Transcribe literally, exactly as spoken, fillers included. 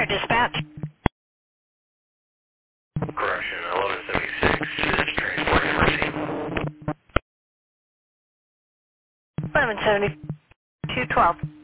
dispatch. Correction, eleven seventy-six, transport emergency. eleven seventy-two twelve.